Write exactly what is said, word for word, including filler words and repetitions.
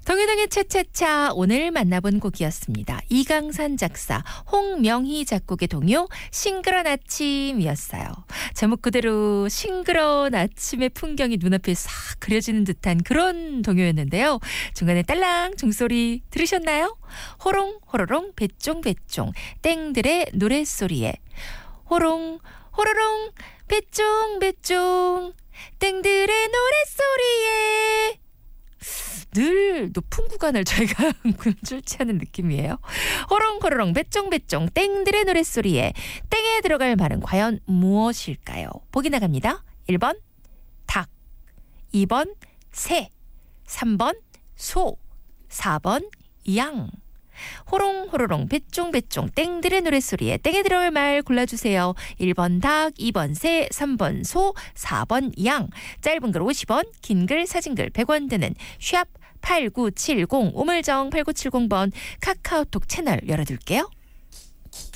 동요동요 차차차 오늘 만나본 곡이었습니다. 이강산 작사, 홍명희 작곡의 동요 싱그런 아침이었어요. 제목 그대로 싱그런 아침의 풍경이 눈앞에 싹 그려지는 듯한 그런 동요였는데요. 중간에 딸랑 종소리 들으셨나요? 호롱 호로롱 배쫑 배쫑 땡들의 노랫소리에 호롱 호로롱 배쫑 배쫑 땡들의 노랫소리에 늘 높은 구간을 저희가 출제하는 느낌이에요. 호롱호롱 배쫑배쫑 땡들의 노랫소리에 땡에 들어갈 말은 과연 무엇일까요? 보기 나갑니다. 일 번 닭, 이 번 새, 삼 번 소, 사 번 양. 호롱호로롱 배쫑배쫑 땡들의 노랫소리에 땡에 들어갈 말 골라주세요. 일 번 닭, 이 번 새, 삼 번 소, 사 번 양. 짧은 글 오십 원, 긴 글 사진글 백 원 드는 샵 팔구칠공 우물정 팔구칠공 번 카카오톡 채널 열어둘게요.